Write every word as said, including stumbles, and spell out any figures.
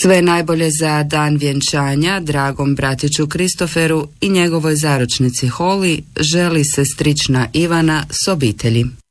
Sve najbolje za dan vjenčanja dragom bratiću Kristoferu i njegovoj zaručnici Holly želi sestrična Ivana s obitelji.